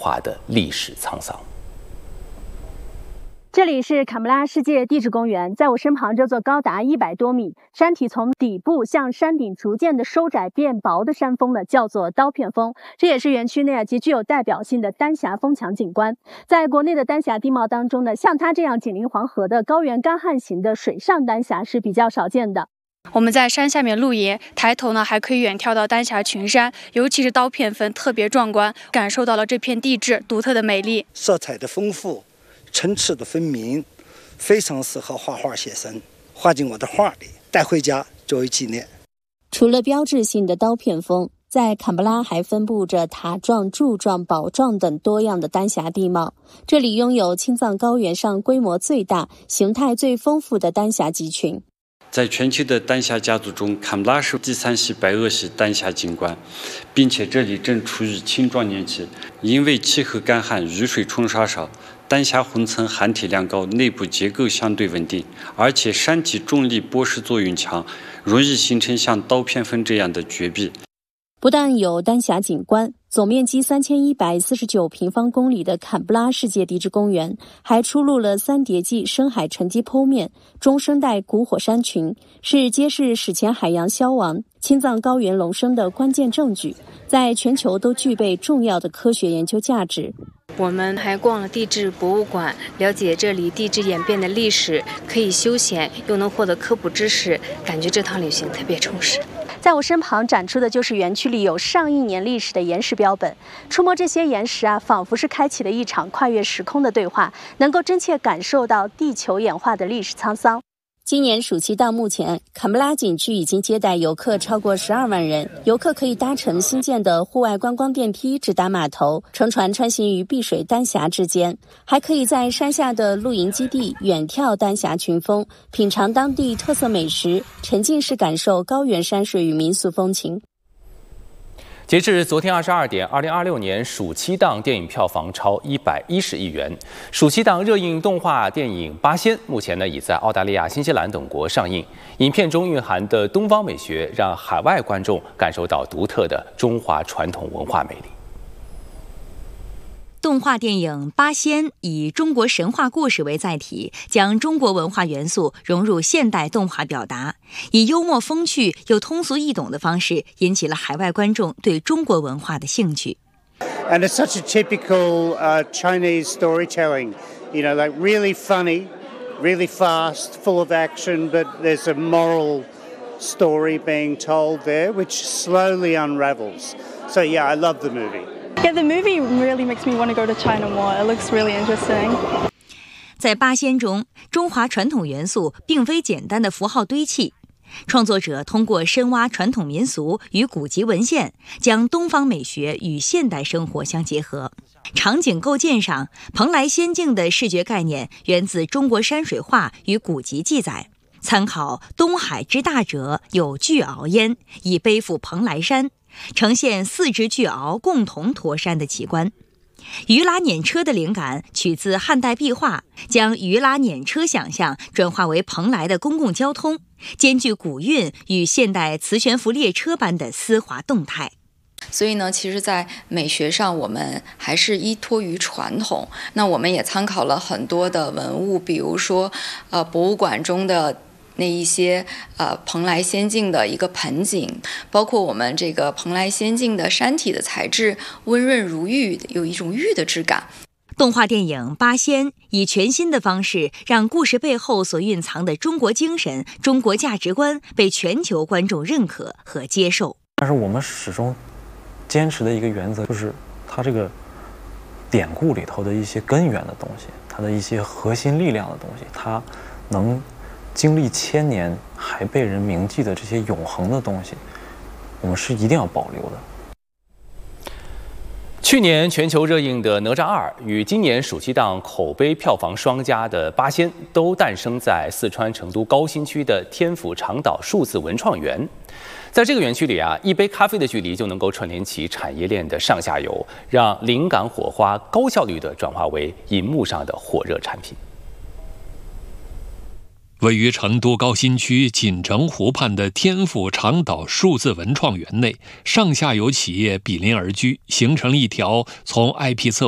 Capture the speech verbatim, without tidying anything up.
化的历史沧桑。 这里是坎布拉世界地质公园，在我身旁这座高达一百多米、山体从底部向山顶逐渐的收窄变薄的山峰呢，叫做刀片峰。这也是园区内啊极具有代表性的丹霞峰墙景观。在国内的丹霞地貌当中呢，像它这样紧邻黄河的高原干旱型的水上丹霞是比较少见的。 我们在山下面露营，抬头呢还可以远眺到丹霞群山，尤其是刀片峰特别壮观，感受到了这片地质独特的美丽， 色彩的丰富，层次的分明，非常适合画画写生，画进我的画里，带回家作为纪念。 除了标志性的刀片峰，在坎布拉还分布着塔状、柱状、堡状等多样的丹霞地貌。这里拥有青藏高原上规模最大、形态最丰富的丹霞集群。 在全球的丹霞家族中，坎布拉是第三系白垩系丹霞景观，并且这里正处于青壮年期。因为气候干旱、雨水冲刷少，丹霞混层含铁量高，内部结构相对稳定，而且山体重力剥蚀作用强，容易形成像刀片峰这样的绝壁。 不但有丹霞景观，总面积三千一百四十九平方公里的坎布拉世界地质公园，还出露了三叠纪深海沉积剖面、中生代古火山群，是揭示史前海洋消亡、青藏高原隆升的关键证据，在全球都具备重要的科学研究价值。 我们还逛了地质博物馆，了解这里地质演变的历史，可以休闲又能获得科普知识，感觉这趟旅行特别充实。 在我身旁展出的就是园区里有上亿年历史的岩石标本，触摸这些岩石啊，仿佛是开启了一场跨越时空的对话，能够真切感受到地球演化的历史沧桑。 今年暑期到目前，坎布拉景区已经接待游客超过十二万人。游客可以搭乘新建的户外观光电梯直达码头，乘船穿行于碧水丹霞之间，还可以在山下的露营基地远眺丹霞群峰，品尝当地特色美食，沉浸式感受高原山水与民俗风情。 截至昨天二十二点，二零二六年暑期档电影票房超一百一十亿元。暑期档热映动画电影《八仙》目前呢已在澳大利亚、新西兰等国上映。影片中蕴含的东方美学，让海外观众感受到独特的中华传统文化美丽。 动画电影《八仙》以中国神话故事为载体，将中国文化元素融入现代动画表达，以幽默风趣又通俗易懂的方式，引起了海外观众对中国文化的兴趣。 And it's such a typical uh, Chinese storytelling, you know, like really funny, really fast, full of action, but there's a moral story being told there, which slowly unravels. So yeah, I love the movie.Yeah, the movie really makes me want to go to China more. It looks really interesting. 在八仙中，中华传统元素并非简单的符号堆砌，创作者通过深挖传统民俗与古籍文献，将东方美学与现代生活相结合。场景构建上，蓬莱仙境的视觉概念源自中国山水画与古籍记载。参考东海之大者有巨鳌焉，以背负蓬莱山，呈现四只巨鳌共同驮山的奇观。鱼拉辇车的灵感取自汉代壁画，将鱼拉辇车想象转化为蓬莱的公共交通，兼具古韵与现代磁悬浮列车般的丝滑动态。 所以呢，其实在美学上我们还是依托于传统，那我们也参考了很多的文物，比如说呃博物馆中的那一些呃蓬莱仙境的一个盆景，包括我们这个蓬莱仙境的山体的材质温润如玉，有一种玉的质感。 动画电影《八仙》以全新的方式，让故事背后所蕴藏的中国精神、中国价值观被全球观众认可和接受。 但是我们始终坚持的一个原则，就是它这个典故里头的一些根源的东西，它的一些核心力量的东西，它能经历千年还被人铭记的这些永恒的东西，我们是一定要保留的。 去年全球热映的《哪吒二》与今年暑期档口碑票房双佳的《八仙》，都诞生在四川成都高新区的天府长岛数字文创园。在这个园区里啊，一杯咖啡的距离就能够串联起产业链的上下游，让灵感火花高效率地转化为银幕上的火热产品。 位于成都高新区锦城湖畔的天府长岛数字文创园内，上下游企业比邻而居，形成了一条从 I P 策